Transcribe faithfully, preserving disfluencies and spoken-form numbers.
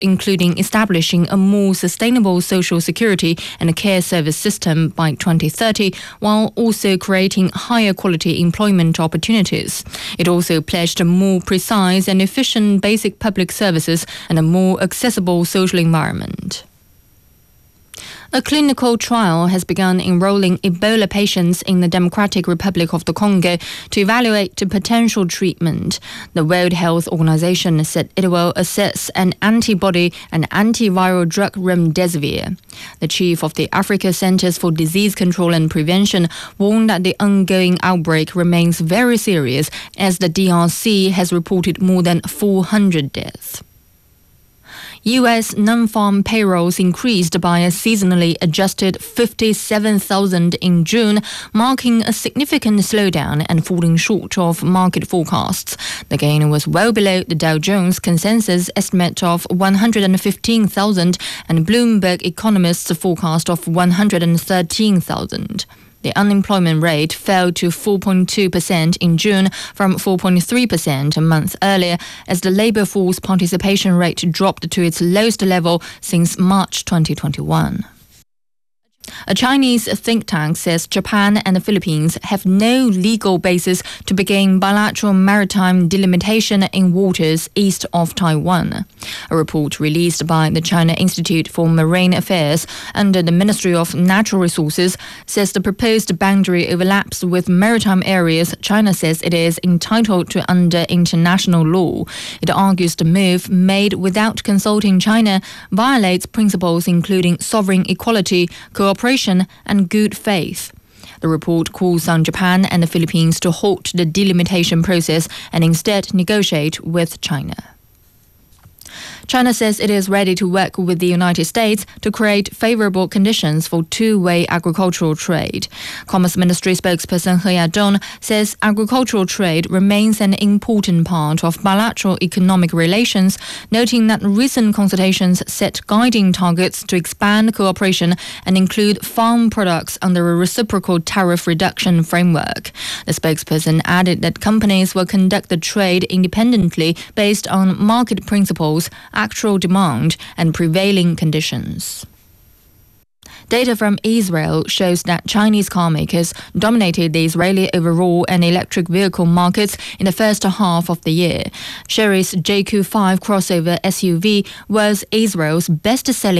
including establishing a more sustainable social security and a care service system by twenty thirty, while also creating higher quality employment opportunities. It also pledged more precise and efficient basic public services and a more accessible social environment. A clinical trial has begun enrolling Ebola patients in the Democratic Republic of the Congo to evaluate the potential treatment. The World Health Organization said it will assess an antibody and antiviral drug remdesivir. The chief of the Africa Centers for Disease Control and Prevention warned that the ongoing outbreak remains very serious, as the D R C has reported more than four hundred deaths. U S non-farm payrolls increased by a seasonally adjusted fifty-seven thousand in June, marking a significant slowdown and falling short of market forecasts. The gain was well below the Dow Jones consensus estimate of one hundred fifteen thousand and Bloomberg economists' forecast of one hundred thirteen thousand. The unemployment rate fell to four point two percent in June from four point three percent a month earlier, as the labor force participation rate dropped to its lowest level since March twenty twenty-one. A Chinese think tank says Japan and the Philippines have no legal basis to begin bilateral maritime delimitation in waters east of Taiwan. A report released by the China Institute for Marine Affairs under the Ministry of Natural Resources says the proposed boundary overlaps with maritime areas China says it is entitled to under international law. It argues the move, made without consulting China, violates principles including sovereign equality, cooperation and good faith. The report calls on Japan and the Philippines to halt the delimitation process and instead negotiate with China. China says it is ready to work with the United States to create favorable conditions for two-way agricultural trade. Commerce Ministry spokesperson He Yadong says agricultural trade remains an important part of bilateral economic relations, noting that recent consultations set guiding targets to expand cooperation and include farm products under a reciprocal tariff reduction framework. The spokesperson added that companies will conduct the trade independently based on market principles, actual demand and prevailing conditions. Data from Israel shows that Chinese car makers dominated the Israeli overall and electric vehicle markets in the first half of the year. Chery's J Q five crossover S U V was Israel's best-selling